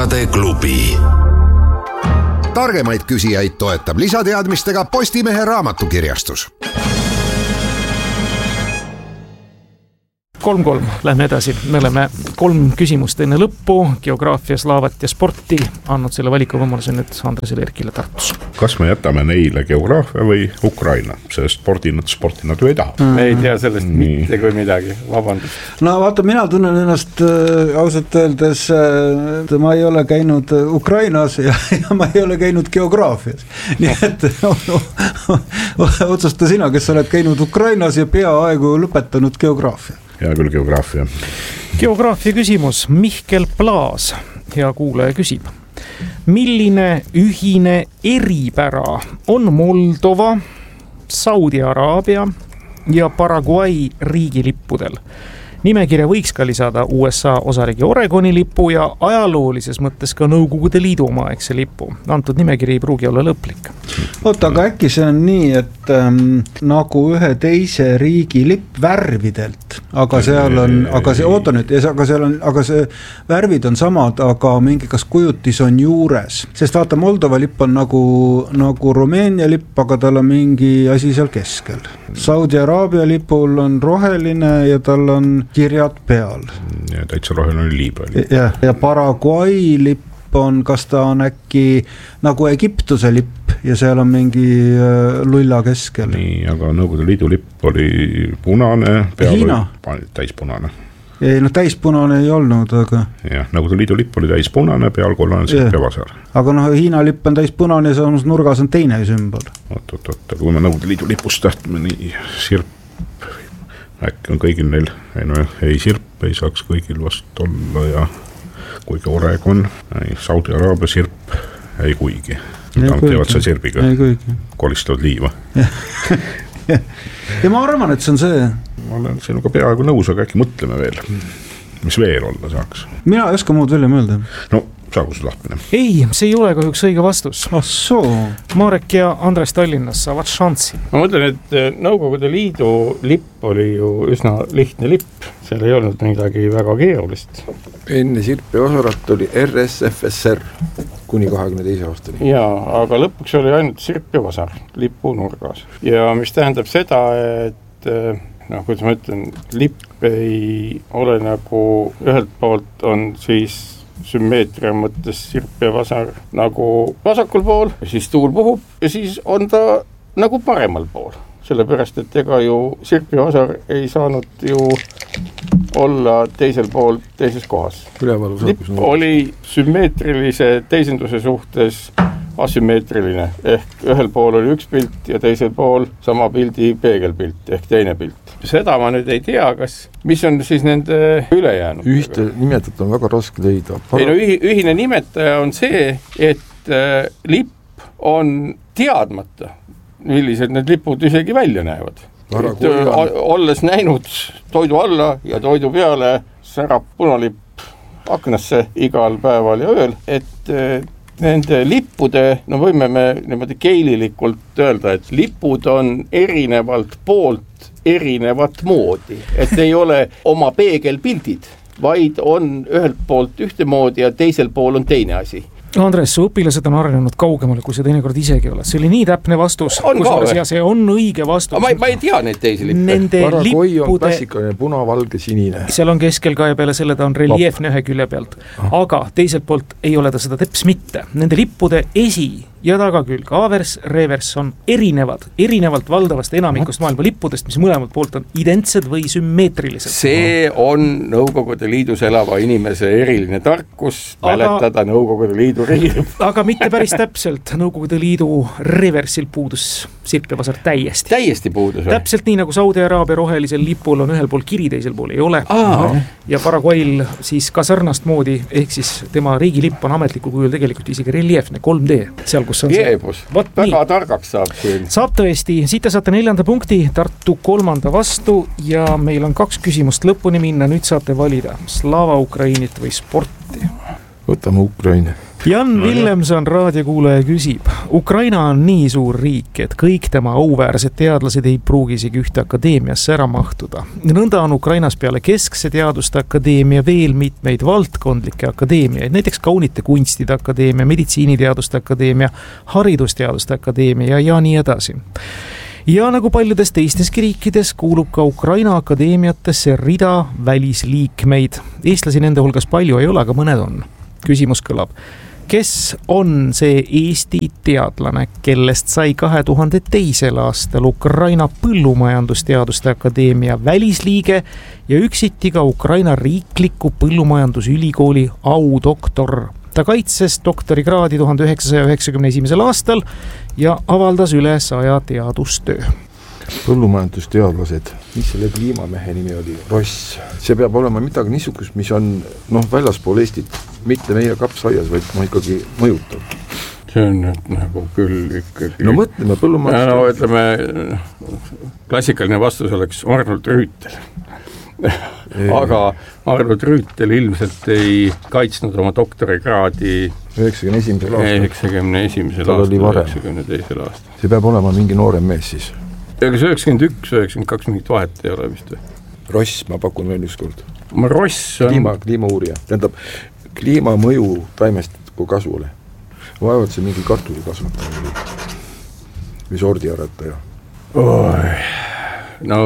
tarkade klubi. Targemaid küsijaid toetab lisateadmistega Postimehe raamatukirjastus. 3-3, lähme edasi. Me oleme 3 küsimust enne lõppu, geograafia, slaavat ja sporti. Andnud selle valikuvõimaluse nüüd Andresele Erkile Tartus. Kas me jätame neile geograafia või Ukraina? Sest sporti nad ju ei taha. Me ei tea sellest mitte kui midagi, vabandust. No vaata, mina tunnen ennast ausalt öeldes, ma ei ole käinud Ukrainas ja ma ei ole käinud geograafias. Nii et otsusta sina, kes oled käinud Ukrainas ja peaaegu lõpetanud geograafia. Hea küll geograafia. Geograafia küsimus. Mihkel Plaas, hea kuulaja, küsib. Milline ühine eripära on Moldova, Saudi Araabia ja Paraguay riigilippudel? Nimekirja võiks ka lisada USA osariigi Oregoni lipu ja ajaloolises mõttes ka Nõukogude Liidu omaaegse lipu. Antud nimekiri ei pruugi olla lõplik. Oota, aga äkki see on nii, et nagu ühe teise riigi lipp värvidelt, aga seal on, aga see värvid on samad, aga mingi kas kujutis on juures, sest vaata, Moldova lipp on nagu Rumeenia lipp, aga tal on mingi asi seal keskel. Saudi Araabia lipul on roheline ja tal on kirjad peal. Ja täitsa roheline liibe. Ja Paraguay lipp on, kas ta on äkki nagu Egiptuse lipp ja seal on mingi lulla keskel. Nii, aga Nõukogude Liidu lipp oli punane, peal oli täispunane. Ei, no täispunane ei olnud, aga... Jah, Nõukogude Liidu lipp oli täispunane, peal kollane sirp ja vasar. Aga Hiina lipp on täispunane ja see nurgas on teine sümbol. Oot, kui me Nõukogude Liidu lipust tahtme nii sirp, äkki on kõigil neil, ei sirp ei saaks kõigil vast olla ja kuigi Oregon, Saudi Araabia sirp ei kuigi. Tankivad see sirbiga, kolistavad liiva. Ja ma arvan, et see on see. Ma olen sinuga peaaegu nõus, aga äkki mõtleme veel, mis veel olla saaks. Mina ei oska muud välja mõelda. No, saagus lahmine. Ei, see ei ole kahjuks õige vastus. Soo. Marek ja Andres Tallinnas saavad šanssi. Ma mõtlen, et Nõukogude Liidu lipp oli ju üsna lihtne lipp. Seal ei olnud midagi väga keerulist. Enne sirpi osarat oli RSFSR kuni 22. aastani. Jaa, aga lõpuks oli ainult sirp ja vasar lipu nurgas. Ja mis tähendab seda, et kuidas ma ütlen, lipp ei ole nagu ühelt poolt on siis sümmeetria mõttes sirp ja vasar nagu vasakul pool, siis tuul puhub ja siis on ta nagu paremal pool. Sellepärast, et ega ju sirp ja vasar ei saanud ju olla teisel pool teises kohas. Lipp oli sümmeetrilise teisenduse suhtes asümmeetriline, ehk ühel pool oli üks pilt ja teisel pool sama pildi peegelpilt ehk teine pilt. Seda ma nüüd ei tea, mis on siis nende ülejäänud. Ühte nimetajat on väga raske leida. Ühine nimetaja on see, et lipp on teadmata, millised need lipud isegi välja näevad. Olles näinud toidu alla ja toidu peale särab punalipp aknasse igal päeval ja ööl, et nende lippude, no võime me niimoodi keililikult öelda, et lipud on erinevalt poolt erinevat moodi, et ei ole oma peegelpildid, vaid on ühelt poolt ühte moodi ja teisel pool on teine asi. Andres, su õpilased on arenenud kaugemale, kui see teinekord isegi ole. See oli nii täpne vastus. Ja see on õige vastus. Ma ei tea neid teisi lippe. Nende Paraguay lippude... on klassikaline puna, valge, sinine. Seal on keskel ka ja peale selle ta on reljeefne ühe külje pealt. Aga teiselt poolt ei ole ta seda teps mitte. Nende lippude esi- ja tagakülg, avers, revers on erinevalt valdavast enamikust maailma lippudest, mis mõlemalt poolt on identsed või sümmeetrilised. See on Nõukogude Liidus elava inimese eriline tarkus mäletada Nõukogude Liidu riigilipp. Aga mitte päris täpselt. Nõukogude Liidu reversil puudus sirp ja vasar täiesti. Täiesti puudus. Täpselt nii nagu Saudi Araabia rohelisel lipul on ühel pool kiri, teisel pool ei ole. Ja Paraguayl siis ka sarnast moodi, ehk siis tema riigilipp on ametlikul kujul tegelikult isegi reljeefne 3D, seal kus on Jeebus, väga targaks saab siin. Saab tõesti, siit te saate 4. punkti, Tartu 3. vastu ja meil on 2 küsimust lõpuni minna, nüüd saate valida Slava Ukrainit või sporti. Võtame Ukraina. Jan Villemson, raadiokuulaja, küsib. Ukraina on nii suur riik, et kõik tema auväärsed teadlased ei pruugi isegi ühte akadeemiasse ära mahtuda. Nõnda on Ukrainas peale Keskse Teaduste Akadeemia veel mitmeid valdkondlikke akadeemiaid, näiteks Kaunite Kunstide Akadeemia, Meditsiiniteaduste Akadeemia, Haridusteaduste Akadeemia ja nii edasi. Ja nagu paljudes teisteski riikides kuulub ka Ukraina akadeemiatesse rida välisliikmeid. Eestlasi nende hulgas palju ei ole, aga mõned on. Küsimus kõlab. Kes on see Eesti teadlane, kellest sai 2002. aastal Ukraina Põllumajandusteaduste Akadeemia välisliige ja üksiti ka Ukraina riikliku põllumajandusülikooli audoktor? Ta kaitses doktorikraadi 1991. aastal ja avaldas üle 100 teadustöö. Põllumajandusteadlased, mis selle kliimamehe nimi oli? Ross. See peab olema midagi niisugust, mis on väljaspool Eestit, mitte meie kapsaias, vaid ikkagi mõjutab. See on nagu küll ikkagi... No mõtleme põllumajandus... ütleme, klassikaline vastus oleks Arnold Rüütel. Aga Arnold Rüütel ilmselt ei kaitsnud oma doktorikraadi 91. aastal. Tal oli varem. 92. aastal. See peab olema mingi noorem mees siis. Ja kas 91-92 mingit vahet ei ole vist või? Ross, ma pakun veel ükskord. Ross on... Kliimauurija. Tähendab, kliimamõju taimestiku kasvule. Vaevalt see mingi kartuli kasvataja või sordiaretaja. No...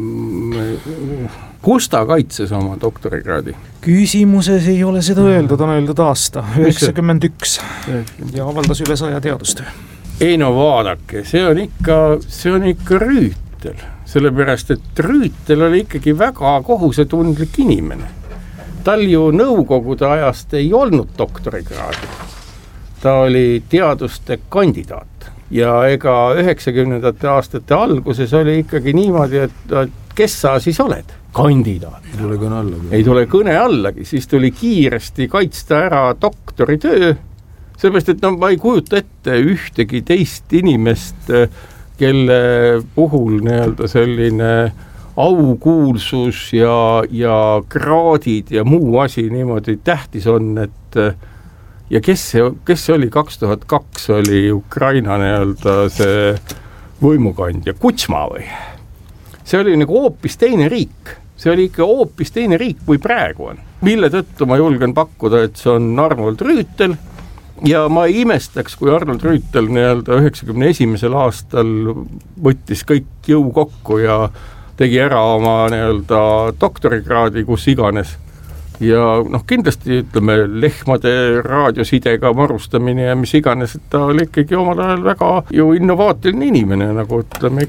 Kus ta kaitses oma doktorikraadi? Küsimuses ei ole seda öeldud, on öeldud aasta 91 ja avaldas üle 100 teadustöö. Ei no vaadake, see on ikka Rüütel, sellepärast, et Rüütel oli ikkagi väga kohusetundlik inimene. Tal ju nõukogude ajast ei olnud doktorikraadi. Ta oli teaduste kandidaat ja ega 90. aastate alguses oli ikkagi niimoodi, et kes sa siis oled? Kandidaat. Ei tule kõne allagi, siis tuli kiiresti kaitsta ära doktoritöö, sellepärast, et ma ei kujuta ette ühtegi teist inimest, kelle puhul selline aukuulsus ja kraadid ja muu asi niimoodi tähtis on, et ja kes see oli 2002 oli Ukraina see võimukandja, Kutsma või? See oli nagu hoopis teine riik. See oli ikka hoopis teine riik, kui praegu on. Mille tõttu ma julgen pakkuda, et see on Arnold Rüütel ja ma ei imestaks, kui Arnold Rüütel 91. aastal võttis kõik jõu kokku ja tegi ära oma doktorikraadi, kus iganes. Ja kindlasti ütleme lehmade raadiosidega marustamine ja mis iganes, et ta oli ikkagi omal ajal väga ju innovaatiline inimene, nagu ütleme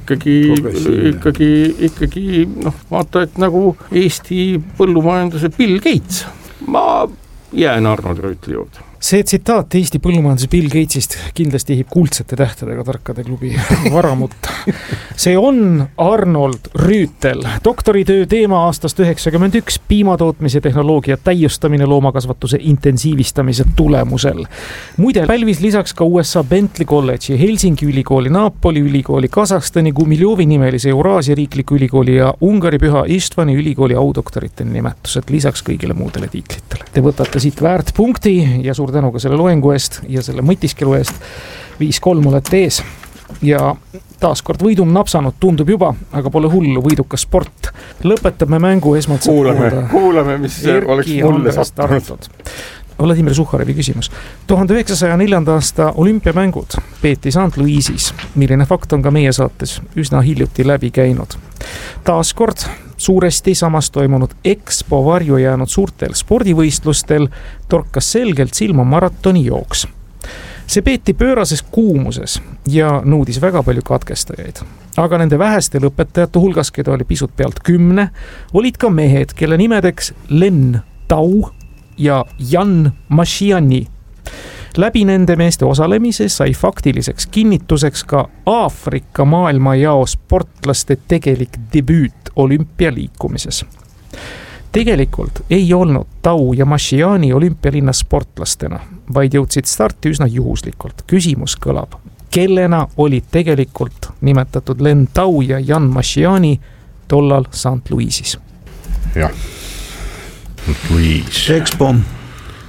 ikkagi vaata, et nagu Eesti põllumajanduse Bill Gates. Ma jään Arnold Rüütli juurde. See tsitaat Eesti põllumajanduse Bill Gatesist kindlasti ehib kuldsete tähtedega tarkade klubi varamut. See on Arnold Rüütel. Doktoritöö teema aastast 91 piimatootmise tehnoloogia täiustamine loomakasvatuse intensiivistamise tulemusel. Muide, pälvis lisaks ka USA Bentley College'i, Helsingi ülikooli, Napoli ülikooli, Kasahstani Gumiljovi nimelise Euraasia riikliku ülikooli ja Ungari Püha Istvani ülikooli audoktorite nimetused lisaks kõigile muudele tiitlitele. Te võtate siit väärt punkti ja suur tänu ka selle loengu eest ja selle mõtiskelu eest. 5-3 olete ees ja taaskord võidum napsanud tundub juba, aga pole hullu, võidukas sport. Lõpetame mängu esmalt. Kuulame, mis oleks mulle sattunud. Vladimir Suhharevi küsimus. 1904. aasta olümpiamängud peeti St. Louisis, milline fakt on ka meie saates üsna hiljuti läbi käinud. Taaskord suuresti samas toimunud Expo varju jäänud suurtel spordivõistlustel torkas selgelt silma maratoni jooks. See peeti pöörases kuumuses ja nõudis väga palju katkestajaid. Aga nende väheste lõpetajate hulgas, keda oli pisut pealt 10, olid ka mehed, kelle nimedeks Len Tau ja Jan Mashiani. Läbi nende meeste osalemise sai faktiliseks kinnituseks ka Aafrika maailmajao sportlaste tegelik debüüt olümpialiikumises. Tegelikult ei olnud Tau ja Mashiani olümpialinnas sportlastena, vaid jõudsid starti üsna juhuslikult. Küsimus kõlab, kellena olid tegelikult nimetatud Len Tau ja Jan Mashiani tollal St. Louisis? Jah, Louis. Expo.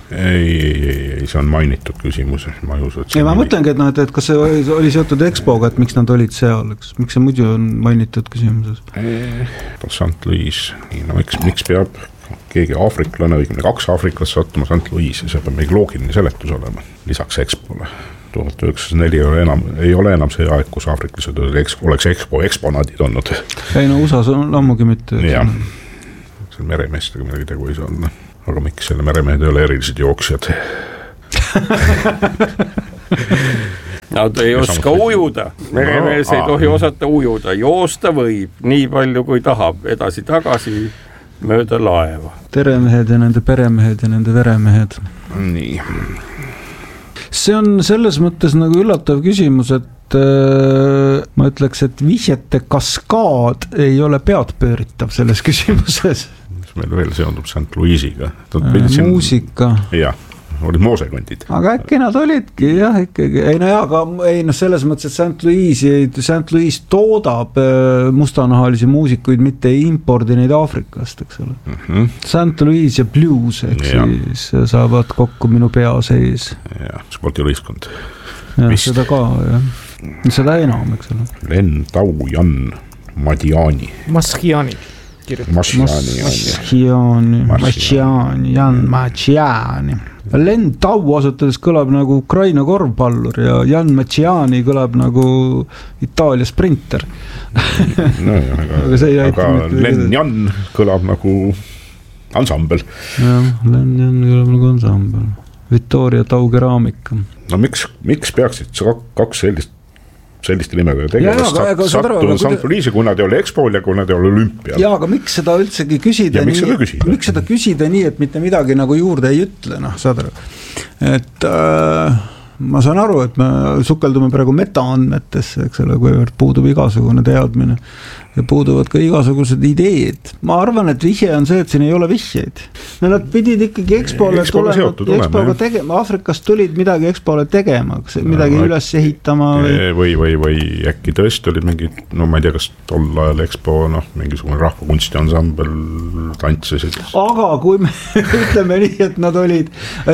ei, see on mainitud küsimus, ma ei usu, et ma mõtlengi, et kas see oli seotud Expoga, et miks nad olid seal, miks see muidu on mainitud küsimuses? St. Louis, no miks peab keegi aafriklane, õigemini 2 aafriklast sattuma St. Louis'i, see peab mingi loogiline seletus olema, lisaks Expole. 1904 ei ole enam see aeg, kus aafriklased oleks eksponaadid olnud. Ei no USA-s on ammugi mitte. Jah, seal meremeestega midagi tegu ei saa olla. Aga miks selle meremehed ei ole erilised jooksjad? Nad ei oska ujuda, meremees ei tohi osata ujuda, joosta võib nii palju kui tahab, edasi-tagasi mööda laeva. Teremehed ja nende peremehed ja nende veremehed. Nii. See on selles mõttes nagu üllatav küsimus, et ma ütleks, et vihjete kaskaad ei ole peadpööritav selles küsimuses. Mis meil veel seondub St. Louis'iga? Muusika. Jah, olid moosekondid. Aga äkki nad olidki, jah, ikkagi. Ei, selles mõttes, et St. Louis toodab mustanahalisi muusikuid, mitte ei impordi neid Aafrikast, eks ole. St. Louis ja blues, eks siis saavad kokku minu pea sees. Ja, spordivõistkond. Ja, seda ka, jah. Seda enam, eks ole. Len Tau Jan Madjani. Maschiani. Jan Madjani. Len Tau asutades kõlab nagu Ukraina korvpallur ja Jan Madjani kõlab nagu Itaalia sprinter. No, aga Len Jan kõlab nagu ansambel. Jah, Len Jan kõlab nagu ansambel. Victoria Tau keraamika. No miks peaksid 2 selliste nimega tegevast sattunud St. Louis'i, kui nad ei ole Expol ja kui nad ei ole Olümpial. Jaa, aga miks seda üldsegi küsida ja miks seda küsida nii, et mitte midagi nagu juurde ei ütle, saad aru. Et ma saan aru, et me sukeldume praegu metaandmetesse, eks ole, kuivõrd puudub igasugune teadmine ja puuduvad ka igasugused ideed. Ma arvan, et vihje on see, et siin ei ole vihjeid. No nad pidid ikkagi Expole tegema, Aafrikast tulid midagi Expole tegema, midagi üles ehitama või äkki tõesti olid mingid, no ma ei tea, kas tol ajal Expo, mingisugune rahvakunstiansambel tantsisid. Aga kui me ütleme nii, et nad olid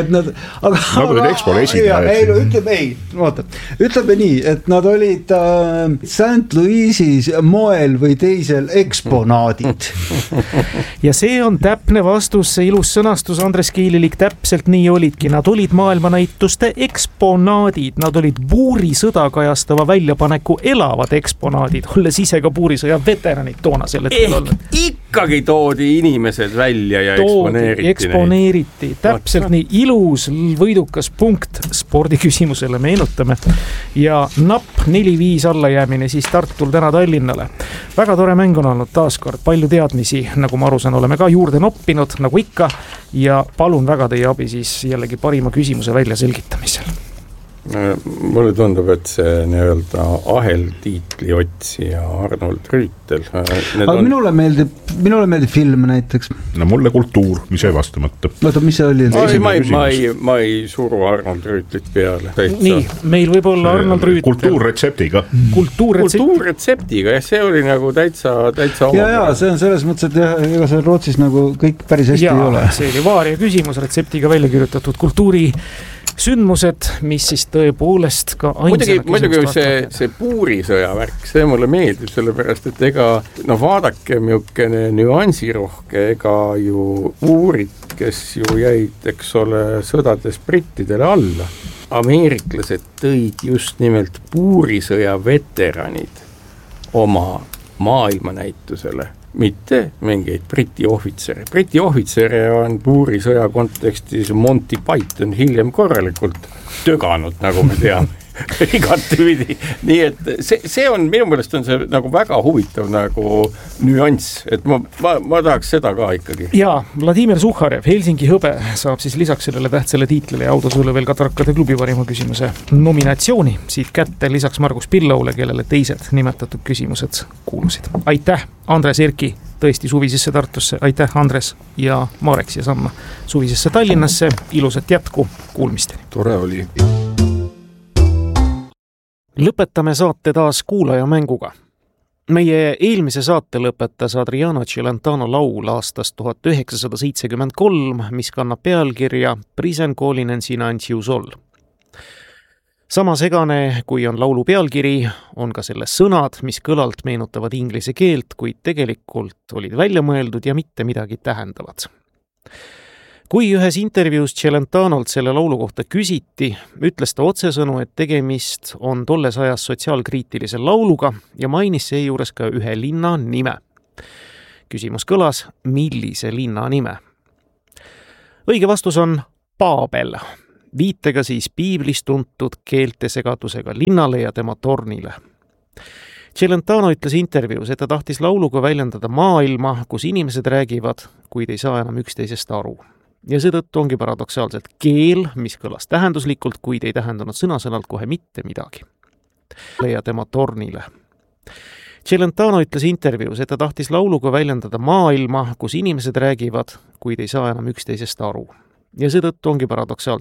Expole esindajad. Ütleme nii, et nad olid St. Louis'is moel või teisel eksponaadid. Ja see on täpne vastus, see ilus sõnastus, Andres Kiililik, täpselt nii olidki. Nad olid maailmanäituste eksponaadid, nad olid buurisõda kajastava väljapaneku elavad eksponaadid, olles ise ka buurisõja veteranid toona selle ikkagi toodi inimesed välja ja eksponeeriti. Täpselt nii ilus, võidukas punkt spordiküsimusele meenutame. Ja napp 4-5 allajäämine siis Tartul täna Tallinnale. Väga tore mäng on olnud taaskord, palju teadmisi, nagu ma aru saan, oleme ka juurde noppinud, nagu ikka, ja palun väga teie abi siis jällegi parima küsimuse välja selgitamisel. Mulle tundub, et see nii-öelda aheltiitli otsija Arnold Rüütel. Aga minule meeldib film näiteks. No mulle kultuur, mis ei vastamata. Oota, mis see oli? Ma ei suru Arnold Rüütlit peale. Nii, meil võib olla Arnold Rüütel. Kultuurretseptiga. Kultuurretseptiga, jah, see oli nagu täitsa oma. Ja, see on selles mõttes, et ega see Rootsis nagu kõik päris hästi ei ole. See oli vaaria küsimus, retseptiga välja kirjutatud kultuuri sündmused, mis siis tõepoolest ka muidugi see puurisõja värk, see mulle meeldib, sellepärast, et vaadake milline nüansirohke, ega ju uurid, kes ju jäid, eks ole, sõdades brittidele alla. Ameeriklased tõid just nimelt puurisõja veteranid oma maailmanäitusele, mitte mingeid Briti ohvitsere. Briti ohvitsere on puurisõja kontekstis Monty Python hiljem korralikult töganud, nagu me teame. Igatpidi. Nii et see on, minu meelest on see nagu väga huvitav nagu nüanss, et ma tahaks seda ka ikkagi. Ja, Vladimir Suhharev, Helsingi hõbe, saab siis lisaks sellele tähtsale tiitlile ja autasule veel ka Tarkade klubi parima küsimuse nominatsiooni siit kätte lisaks Margus Pillaule, kellele teised nimetatud küsimused kuulusid. Aitäh, Andres Erki, tõesti suvisesse Tartusse, aitäh Andres ja Marek siia samma suvisesse Tallinnasse, ilusat jätku, kuulmisteni. Tore oli. Lõpetame saate taas kuulaja mänguga. Meie eelmise saate lõpetas Adriano Celentano laul aastast 1973, mis kannab pealkirja Prisen Callinen Sinantius Sol. Sama segane, kui on laulu pealkiri, on ka selle sõnad, mis kõlalt meenutavad inglise keelt, kuid tegelikult olid välja mõeldud ja mitte midagi tähendavad. Kui ühes intervjuus Celentanolt selle laulu kohta küsiti, ütles ta otsesõnu, et tegemist on tolles ajas sotsiaalkriitilise lauluga ja mainis seejuures ka ühe linna nime. Küsimus kõlas, millise linna nime? Õige vastus on Babel, viitega siis piiblis tuntud keeltesegadusega linnale ja tema tornile. Celentano ütles intervjuus, et ta tahtis lauluga väljendada maailma, kus inimesed räägivad, kuid ei saa enam üksteisest aru. Ja seetõttu ongi paradoksaalselt keel, mis kõlas tähenduslikult, kuid ei tähendanud sõna-sõnalt kohe mitte midagi. Ja tema tornile. Celentano ütles intervjuus, et ta tahtis lauluga väljendada maailma, kus inimesed räägivad, kuid ei saa enam üksteisest aru. Ja seetõttu ongi paradoksaalselt